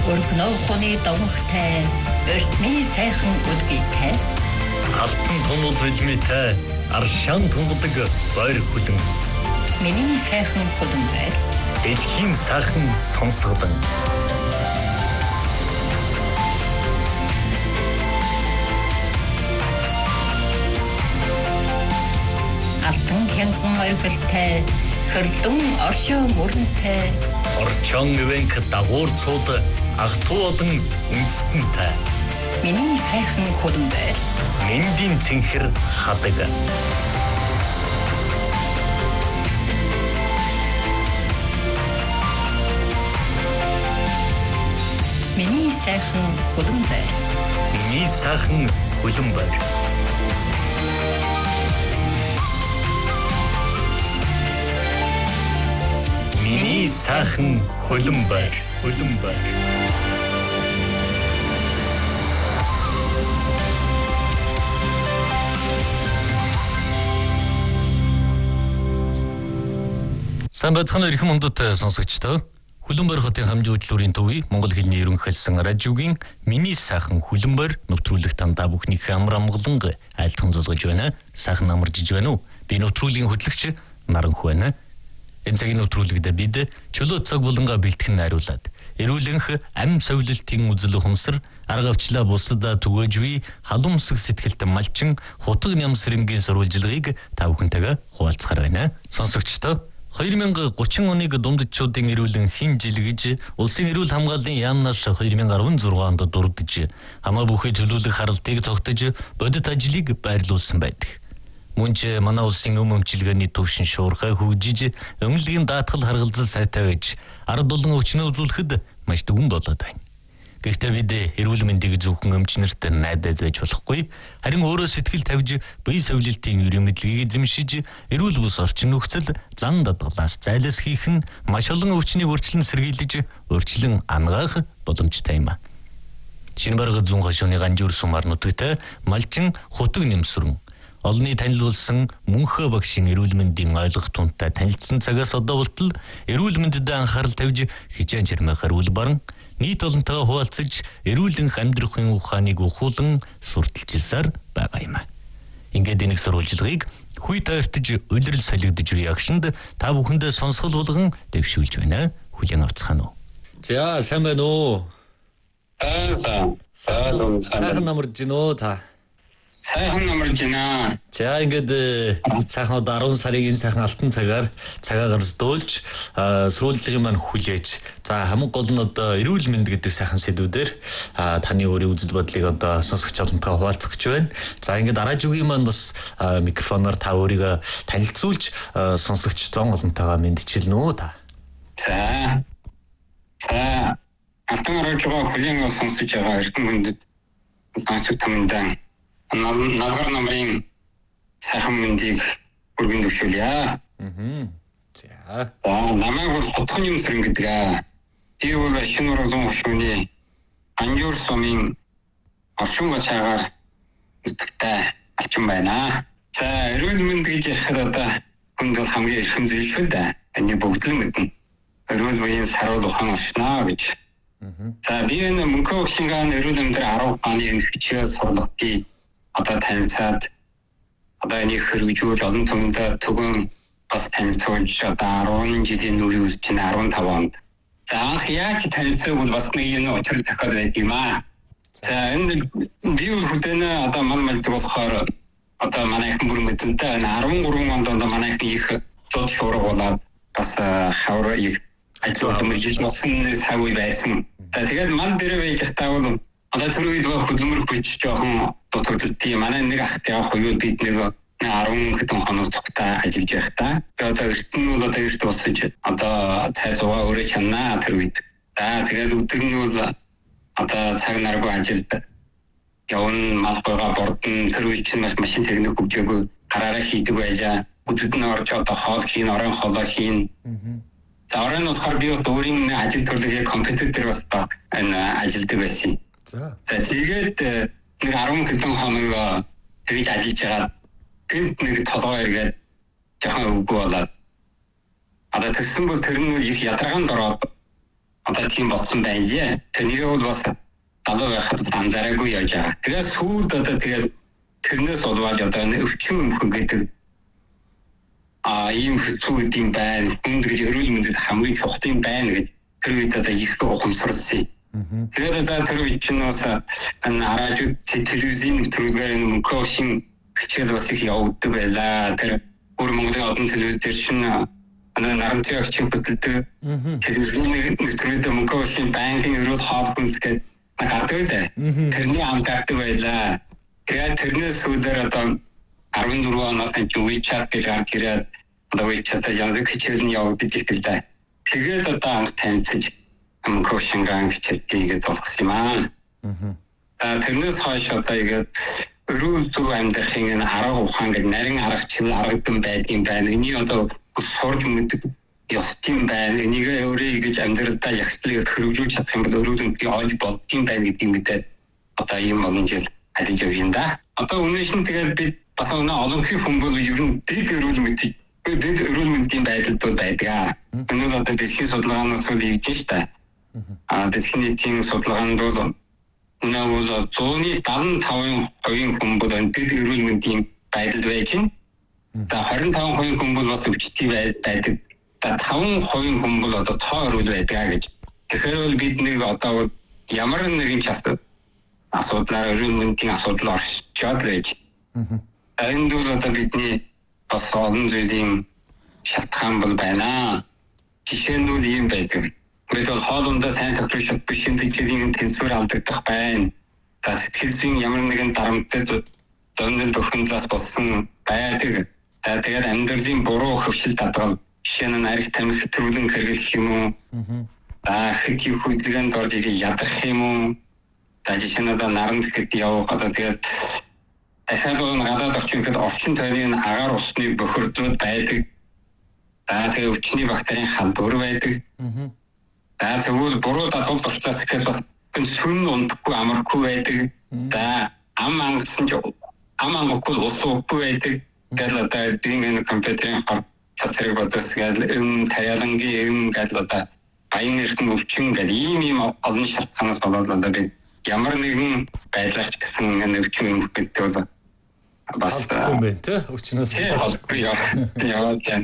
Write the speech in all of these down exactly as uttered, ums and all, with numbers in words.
Өргөнөө хоны давхтай өртний сайхан өдгийтэй. Алтан тунал хэлмитэй аршаан тунгадаг баяр хүлэн. Миний сайхан хүлэн байр. Дэлхийн сайхан сонсголон. Алтан хянган оргилтай хөрдөн оршоо мөрөнтэй. Орчон ивэнк дагуур цууд ах トゥ болон үндэстэнтэй. Миний сайхан хүлэн байр. Мэндийн цэнхэр хадаг. Миний сайхан хүлэн байр. Миний сайхан хүлэн байр. Миний сайхан хүлэн байр. Хүлэн байр. Сайн байцгаана уу эрхэм ондод сонсогчдоо. Хүлэн байр хотын хамжийн хөтөлбөрийн төвийн Монгол хэлний ерөнхийлсөн радиогийн миний сайхан хүлэн байр нэвтрүүлэх тандаа бүхнийх амар амгалан айлтхан золгож байна. Сайхан амаржиж байна уу? Би нэвтрүүлгийн хөтлөгч Наранх байна. Энэ цагийн нэвтрүүлэгт бид чөлөө цаг булангаа бэлтгэн найруулад эрүүлэнх ам совилтын үзэл ухамсар арга авчлаа бусдад түгэж буй халуумсаг сэтгэлтэй малчин хутаг нямсрынгийн сурвалжлагыг та бүхэнтэйгээ хуваалцахаар байна. Сонсогчдоо две тысячи тридцать оныг дундчуудын эрүүлэн хин жил гэж улсын эрүүл хамгааллын яамнаас две тысячи шестнадцать онд дурдж хамаа бүхий төлөвлөх харалтыг тогтож бодит ажлыг байрлуулсан байдаг. Мөн ч манай улсын өм өмчилгээний төвшин шуурхай хөгжиж өмнөлийн даатгал харгалзал сайтай гэж ард олон өвчнөө үзүүлэхэд маш дүгэн болоод байна. Гэхдээ бид эрүүл мэндийг зөвхөн өмчнөрт найдаад байж болохгүй. Харин өөрөө сэтгэл тавьж бие совилтын ерөн мэдлэгийг эзэмшиж эрүүл бус орчин нөхцөл зан дадгалаас зайлс хийх нь маш олон өвчнийг өөрчлөн сэргийлж өөрчлөн ангаах боломжтой юм а. Шинэ бараг зүүн хошууны ганжуур сумаар нутагтай малчин хутаг нэмсрэн олонний танил болсон мөнхөө багшийн эрүүл мэндийн ойлгох тунтай танилцсан цагаас одоо болтол эрүүл мэндэд анхаарал тавьж хичээн чармайхаар үл баран нийт олонтойгоо хуваалцаж эрүүлэнх амьдрахын ухааныг ухуулан сурталчилсаар байгаа юм а. Ингээд энийг сурвалжлагыг хүй тойртож улирал солигдож буй агшинд та бүхэндээ сонсгол болгон дэвшүүлж байна. Хүлээн авцгаана уу? За сайн байна уу? Аа сайн. Сайхан намарж гинөө та. Сайхан намарж байна. За ингээд сайхан одоо десять сарын энэ сайхан алтан цагаар цагаа гарцдуулж сурвалжлагын маань хүлээж за хамгийн гол нь одоо эрүүл мэнд гэдэг сайхан сэдвүүдээр таны өөрийн үзэл бодлыг одоо сонсогч олонтойгоо хуваалцах гэж байна. За ингээд радиогийн маань бас микрофоноор та өөрийгөө танилцуулж сонсогч зон олонтойгоо мэдчилнэ үү та. За. За алтан радиогоо хүлээн авч сонсож байгаа эрхэм хүндэд онцгой тамдаа Налгар намрын сайхан мэндийг бүргэн төвшүүлье. Аа. За. Аа, намайг бол хотхон юм сэрэн гэдэг аа. Би бол шинэ урган хөшөөний анжуур сумын оршин гацаагаар нутагтай алчин байна. За, эрүүл мэнд гэж ярихад одоо хүнд бол хамгийн эрхэм зүйл шүү дээ. Энийг бүгд л мэднэ. Эрүүл биеийн саруул ухаан оршноо гэж. За, би энэ мөнхөө багшингаан эрүүл мэндээр арав хааны энэ хичээл сурлагыг одоо танилцаад одоо энийг хөрвижүүл олон түмэнд түгэн бас танилцуулж одоо десять жилийн нүрийн үеч15 онд. За анх яаж танилцах бол бас нэг юм учир тохиол байд юм аа. За энэ би хөдөнө одоо мал малдаг болохоор одоо манай их бүр мэдэнтэй13 онд одоо манай их цод шуурга болоод бас хавар их ажлууд мөржиж носон цаг үе байсан. Тэгээд мал дээр байж таавал одоо тэр үед хөдөлмөр хүч жоохон дутагдaltaй. Манай нэг ах явах үед бид нэг десять хэдэн хоног цогтой ажиллаж байхдаа одоо эртэн нь бол одоо эрт босож одоо цай зугаа өөрөө чанаа тэр үед. За тэгээд өдөр нь бол одоо цаг наргүй ажилд явна малгайгаа бордон тэр үед чинь маш машин техник хөгжөөгүй гараараа хийдэг байлаа. Өдөрт нь орж одоо хоол хийн, орон хоолоо хийн. За орон болохоор би бас өөрийн ажил төрлөгийг компьютер дээр бас энэ ажилдаг байсан. За. Тэгээд нэг десять хэдэн хоног тэгж ажиллаж байгаа. Гэнт нэг толгой эргээд жоохон өвгөө болоод одоо тэгсэн бол тэр нь их ядаргаанд ороод одоо тийм болсон байлээ. Тэрнийг бол бас алуу байхад анзаараагүй явж байгаа. Тэгээд сүүлд одоо тэгээд тэрнээс болоод одоо өвчин өмхөн гэдэг а ийм хэцүү юм байна. Хүнд гэж эрүүл мэндэд хамгийн чухал юм байна гэж тэр үед одоо их ухамсарлсан. Тэгээд одоо тэр үед чинь бас радио телевизийн нэвтрүүлгээр мөнхөө шин хичээл бас их явагддаг байлаа. Тэр бүр Монголын одон телевиз дээр шин нарамтын агчийн хөтөлдөг телевизийн нэвтрүүлгээр мөнхөө шин банкын эрүүл хоолболт гэдэг гардаг үү? Тэрний хамтардаг байлаа. Тэгээд тэрнээс сүүлээр одоо арван дөрөв оноос нь WeChat гэж гарч ирээд одоо WeChat-аар янз хичээл нь явагдаж ирлээ. Тэгээд одоо анх танилцж коучинг хичээлгээд болгосон юм аа. Аа тэрнээс хойш одоо ингээд өрөөл зүг амьдрахын энэ арга ухаан гэдэг нарийн аргачлал аргадан байдгийн байна. Энийг одоо сурж мэддэг ёс тийм байна. Энийг өөрөө гэж амьдралдаа ягтлыг хөрвүүлж чадах юм бол өрөөлөнд би олж болдгийм байна гэдгийг мэдээд одоо ийм олон жил ажиллаж явна да. Одоо үнэш нь тэгээд бид бас өнөө олон их хүн бол ер нь дэд эрүүл мэндийг дэд эрүүл мэндийн байдалд байдаг. Өнөө одоо дэлхийн судалгаанаас үл ивдэж штэ. А дэлхийн нийтийн судалгаанд бол өнөө бол зууны даван таван хувийн хүн бол дэд эрүүл мэндийн байдалд байж байна. За хорин таван хувийн хүн бол бас өвчтөй байдаг. За таван хувийн хүн бол одоо тоо эрүүл байдаг гэж. Тэгэхээр бол бид нэг одоо ямар нэгэн част асуудлаар эрүүл мэндийн асуудал оршиж байж. Энэ бол одоо бидний бас олон зүйлийн шалтгаан бол байна. Жишээ нь бол ийм байдаг. Бид бол хоолундаа сайн тохирох чадгүй шинжилгээний тэнцвэр алдагдах байна. За сэтгэл зүйн ямар нэгэн дарамттай зовнил бохинлаас болсон байдаг. За тэгээд амьдралын буруу хөвшил дадгал жишээ нь арх тамхи хэтрүүлэн хэрэглэх юм уу? За хэд их хөдөлгөөнд орж ядрах юм уу? За жишээ нь одоо наранд гэхэд явах одоо тэгээд дахиад бол гадаад орчин гэхэд орчин тойрны агаар усны бохирдлууд байдаг. За тэгээд өвчний бактерийн халдвар байдаг. За тэгвэл буруу дадгалд орчлаас гэхэд бас сүн унтахгүй амархгүй байдаг. За ам ангасан ч ам ангахгүй ус уухгүй байдаг. Гэтэл одоо дийн компьютерийн хар цацрыг бодос гэдэг юм таялангийн юм гэдэг одоо аян эрхэм өвчин гэдэг ийм ийм олон шалтгаанаас болоод одоо би ямар нэгэн байдлаарч гэсэн энэ өвчин юм гэдэг бол бас юм байна те өвчнөөс холбоогүй яваад байна.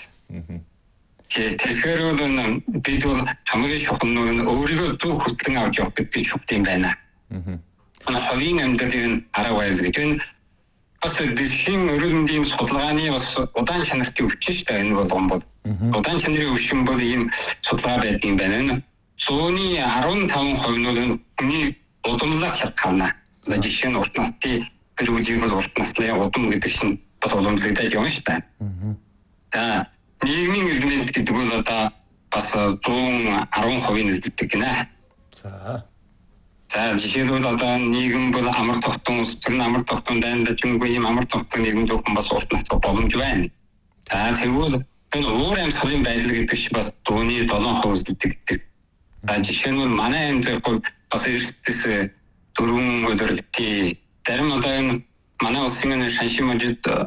Тэгэхээр бол бид бол хамгийн чухал нь өөрийгөө зөв хөтлөн авч явах гэдэг чухал юм байна. Энэ хувийн амьдралын арга барил гэдэг нь бас дэлхийн эрүүл мэндийн судалгааны бас удаан чанартай өвчин шүү дээ. Энэ бол гомбол. Удаан чанарын өвчин бол ийм судалгаа байдаг юм байна. Зууны арван таван хувь нь бол хүний удамлаас шалтгаална. Жишээ нь урт насны эрүүлгийг бол урт насны удам гэдэг чинь бас уламжлагдаж явна шүү дээ. За нийгмийн элемент гэдэг бол одоо бас зуун арван хувийн нэрлэгддэг гинэ. За За жишээлбэл одоо нийгэм бол амар тогтсон ус тэр амар тогтсон дайнд чингүй юм амар тогтсон нийгэм зөвхөн бас урт настай боломж байна. За тэгвэл энэ уур амьсгалын байдал гэдэг чинь бас дууны долоон хувьд гэдэг. За жишээ нь манай энэ бол бас эрсдэс дөрвөн үйлрэлтийн зарим одоо энэ манай улсын шаншин мужид